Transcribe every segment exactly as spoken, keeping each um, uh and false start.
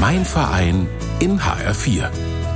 Mein Verein in H R vier.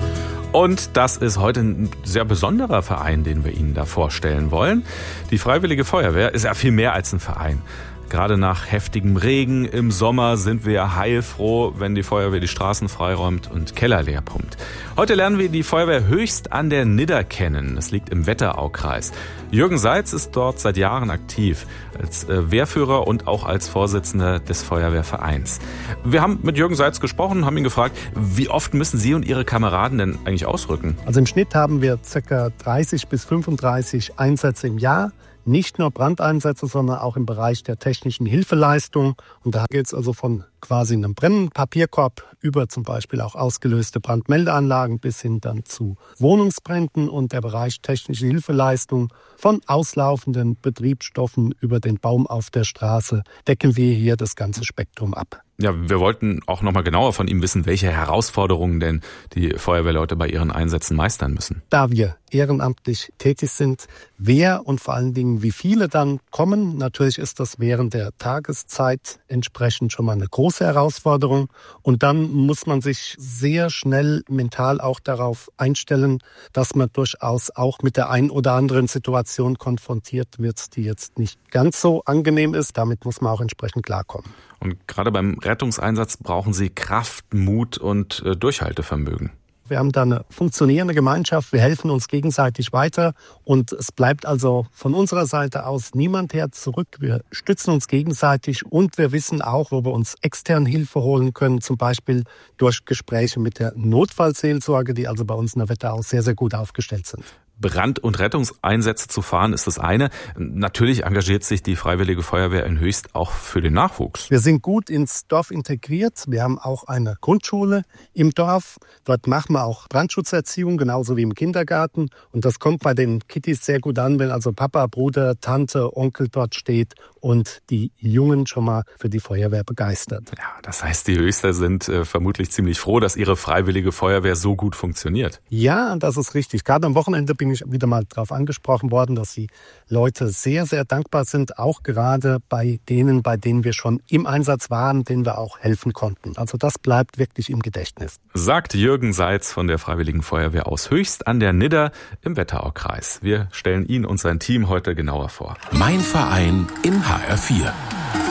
Und das ist heute ein sehr besonderer Verein, den wir Ihnen da vorstellen wollen. Die Freiwillige Feuerwehr ist ja viel mehr als ein Verein. Gerade nach heftigem Regen im Sommer sind wir heilfroh, wenn die Feuerwehr die Straßen freiräumt und Keller leer pumpt. Heute lernen wir die Feuerwehr Höchst an der Nidder kennen. Das liegt im Wetteraukreis. Jürgen Seitz ist dort seit Jahren aktiv, als Wehrführer und auch als Vorsitzender des Feuerwehrvereins. Wir haben mit Jürgen Seitz gesprochen und haben ihn gefragt, wie oft müssen Sie und Ihre Kameraden denn eigentlich ausrücken? Also im Schnitt haben wir ca. dreißig bis fünfunddreißig Einsätze im Jahr. Nicht nur Brandeinsätze, sondern auch im Bereich der technischen Hilfeleistung. Und da geht es also von quasi einem brennenden Papierkorb über zum Beispiel auch ausgelöste Brandmeldeanlagen bis hin dann zu Wohnungsbränden, und der Bereich technische Hilfeleistung von auslaufenden Betriebsstoffen über den Baum auf der Straße decken wir hier das ganze Spektrum ab. Ja, wir wollten auch noch mal genauer von ihm wissen, welche Herausforderungen denn die Feuerwehrleute bei ihren Einsätzen meistern müssen. Da wir ehrenamtlich tätig sind, wer und vor allen Dingen wie viele dann kommen, natürlich ist das während der Tageszeit entsprechend schon mal eine große Herausforderung. Und dann muss man sich sehr schnell mental auch darauf einstellen, dass man durchaus auch mit der ein oder anderen Situation konfrontiert wird, die jetzt nicht ganz so angenehm ist. Damit muss man auch entsprechend klarkommen. Und gerade beim Rettungseinsatz brauchen Sie Kraft, Mut und äh, Durchhaltevermögen. Wir haben da eine funktionierende Gemeinschaft, wir helfen uns gegenseitig weiter, und es bleibt also von unserer Seite aus niemand her zurück. Wir stützen uns gegenseitig und wir wissen auch, wo wir uns extern Hilfe holen können, zum Beispiel durch Gespräche mit der Notfallseelsorge, die also bei uns in der Wetterau sehr, sehr gut aufgestellt sind. Brand- und Rettungseinsätze zu fahren ist das eine. Natürlich engagiert sich die Freiwillige Feuerwehr in Höchst auch für den Nachwuchs. Wir sind gut ins Dorf integriert. Wir haben auch eine Grundschule im Dorf. Dort machen wir auch Brandschutzerziehung, genauso wie im Kindergarten. Und das kommt bei den Kitties sehr gut an, wenn also Papa, Bruder, Tante, Onkel dort steht und die Jungen schon mal für die Feuerwehr begeistert. Ja, das heißt, die Höchster sind äh, vermutlich ziemlich froh, dass ihre Freiwillige Feuerwehr so gut funktioniert. Ja, das ist richtig. Gerade am Wochenende bin ich wieder mal darauf angesprochen worden, dass die Leute sehr, sehr dankbar sind, auch gerade bei denen, bei denen wir schon im Einsatz waren, denen wir auch helfen konnten. Also das bleibt wirklich im Gedächtnis. Sagt Jürgen Seitz von der Freiwilligen Feuerwehr aus Höchst an der Nidder im Wetteraukreis. Wir stellen ihn und sein Team heute genauer vor. Mein Verein in H R vier.